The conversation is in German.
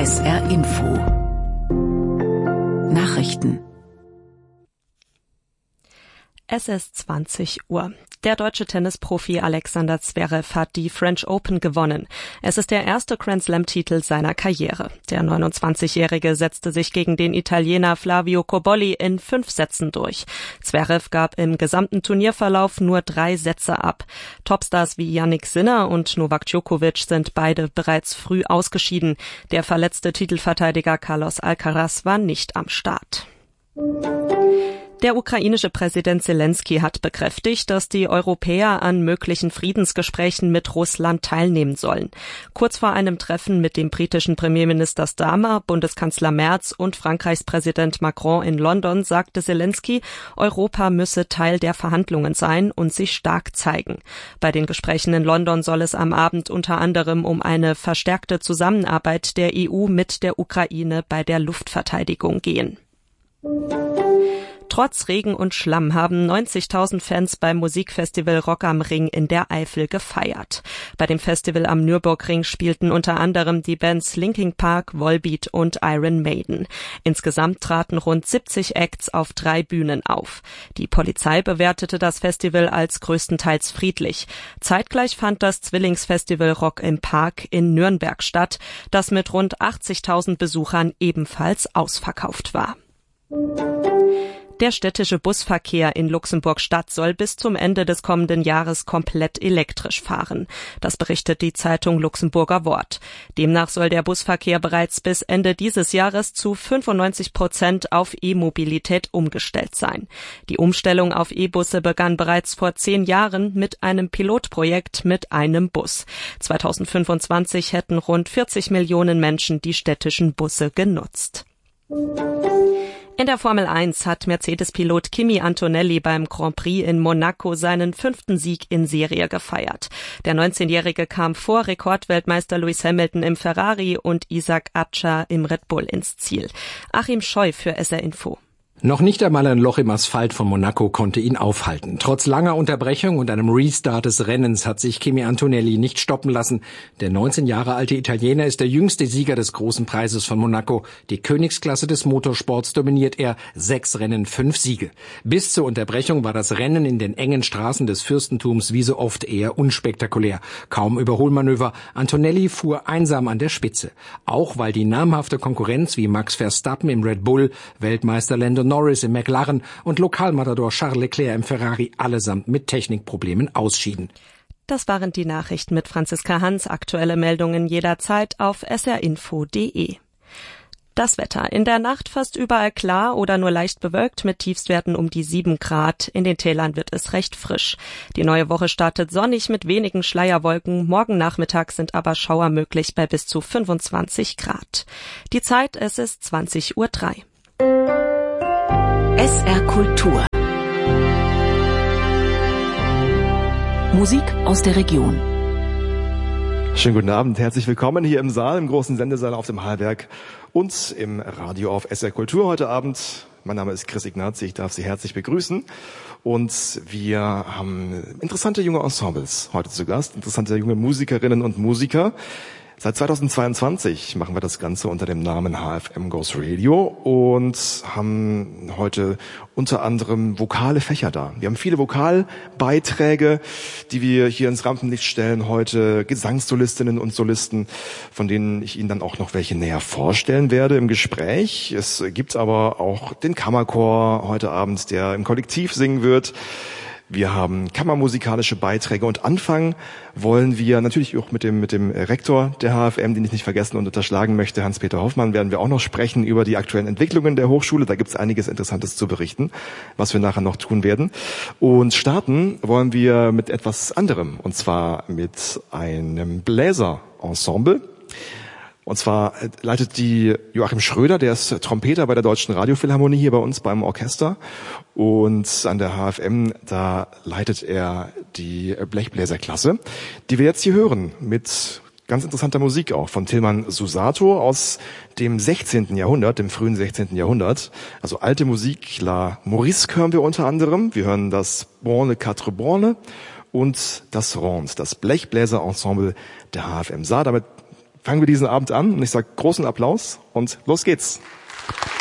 SR Info Nachrichten. Es ist 20 Uhr. Der deutsche Tennisprofi Alexander Zverev hat die French Open gewonnen. Es ist der erste Grand-Slam-Titel seiner Karriere. Der 29-Jährige setzte sich gegen den Italiener Flavio Cobolli in 5 Sätzen durch. Zverev gab im gesamten Turnierverlauf nur 3 Sätze ab. Topstars wie Jannik Sinner und Novak Djokovic sind beide bereits früh ausgeschieden. Der verletzte Titelverteidiger Carlos Alcaraz war nicht am Start. Der ukrainische Präsident Selenskyj hat bekräftigt, dass die Europäer an möglichen Friedensgesprächen mit Russland teilnehmen sollen. Kurz vor einem Treffen mit dem britischen Premierminister Starmer, Bundeskanzler Merz und Frankreichs Präsident Macron in London sagte Selenskyj, Europa müsse Teil der Verhandlungen sein und sich stark zeigen. Bei den Gesprächen in London soll es am Abend unter anderem um eine verstärkte Zusammenarbeit der EU mit der Ukraine bei der Luftverteidigung gehen. Trotz Regen und Schlamm haben 90.000 Fans beim Musikfestival Rock am Ring in der Eifel gefeiert. Bei dem Festival am Nürburgring spielten unter anderem die Bands Linkin Park, Volbeat und Iron Maiden. Insgesamt traten rund 70 Acts auf 3 Bühnen auf. Die Polizei bewertete das Festival als größtenteils friedlich. Zeitgleich fand das Zwillingsfestival Rock im Park in Nürnberg statt, das mit rund 80.000 Besuchern ebenfalls ausverkauft war. Der städtische Busverkehr in Luxemburg-Stadt soll bis zum Ende des kommenden Jahres komplett elektrisch fahren. Das berichtet die Zeitung Luxemburger Wort. Demnach soll der Busverkehr bereits bis Ende dieses Jahres zu 95% auf E-Mobilität umgestellt sein. Die Umstellung auf E-Busse begann bereits vor 10 Jahren mit einem Pilotprojekt mit einem Bus. 2025 hätten rund 40 Millionen Menschen die städtischen Busse genutzt. In der Formel 1 hat Mercedes-Pilot Kimi Antonelli beim Grand Prix in Monaco seinen 5. Sieg in Serie gefeiert. Der 19-Jährige kam vor Rekordweltmeister Lewis Hamilton im Ferrari und Isaac Adjar im Red Bull ins Ziel. Achim Scheu für SR Info. Noch nicht einmal ein Loch im Asphalt von Monaco konnte ihn aufhalten. Trotz langer Unterbrechung und einem Restart des Rennens hat sich Kimi Antonelli nicht stoppen lassen. Der 19 Jahre alte Italiener ist der jüngste Sieger des großen Preises von Monaco. Die Königsklasse des Motorsports dominiert er, 6 Rennen, 5 Siege. Bis zur Unterbrechung war das Rennen in den engen Straßen des Fürstentums wie so oft eher unspektakulär. Kaum Überholmanöver. Antonelli fuhr einsam an der Spitze. Auch weil die namhafte Konkurrenz wie Max Verstappen im Red Bull, Weltmeister Lando Norris im McLaren und Lokalmatador Charles Leclerc im Ferrari allesamt mit Technikproblemen ausschieden. Das waren die Nachrichten mit Franziska Hans. Aktuelle Meldungen jederzeit auf srinfo.de. Das Wetter. In der Nacht fast überall klar oder nur leicht bewölkt mit Tiefstwerten um die 7 Grad. In den Tälern wird es recht frisch. Die neue Woche startet sonnig mit wenigen Schleierwolken. Morgen Nachmittag sind aber Schauer möglich bei bis zu 25 Grad. Die Zeit, es ist 20:03 Uhr. SR Kultur. Musik aus der Region. Schönen guten Abend, herzlich willkommen hier im Saal, im großen Sendesaal auf dem Hallberg und im Radio auf SR Kultur heute Abend. Mein Name ist Chris Ignazi, ich darf Sie herzlich begrüßen. Und wir haben interessante junge Ensembles heute zu Gast, interessante junge Musikerinnen und Musiker. Seit 2022 machen wir das Ganze unter dem Namen HFM Goes Radio und haben heute unter anderem vokale Fächer da. Wir haben viele Vokalbeiträge, die wir hier ins Rampenlicht stellen heute, Gesangssolistinnen und Solisten, von denen ich Ihnen dann auch noch welche näher vorstellen werde im Gespräch. Es gibt aber auch den Kammerchor heute Abend, der im Kollektiv singen wird. Wir haben kammermusikalische Beiträge und anfangen wollen wir natürlich auch mit dem Rektor der HFM, den ich nicht vergessen und unterschlagen möchte, Hans-Peter Hoffmann, werden wir auch noch sprechen über die aktuellen Entwicklungen der Hochschule. Da gibt es einiges Interessantes zu berichten, was wir nachher noch tun werden. Und starten wollen wir mit etwas anderem, und zwar mit einem Bläserensemble. Und zwar leitet die Joachim Schröder, der ist Trompeter bei der Deutschen Radiophilharmonie hier bei uns beim Orchester. Und an der HFM, da leitet er die Blechbläserklasse, die wir jetzt hier hören mit ganz interessanter Musik auch von Tilman Susato aus dem 16. Jahrhundert, dem frühen 16. Jahrhundert. Also alte Musik, La Morisque hören wir unter anderem. Wir hören das Branle Quatre Branle und das Ronde, das Blechbläserensemble der HFM Saar. Damit fangen wir diesen Abend an und ich sage großen Applaus und los geht's.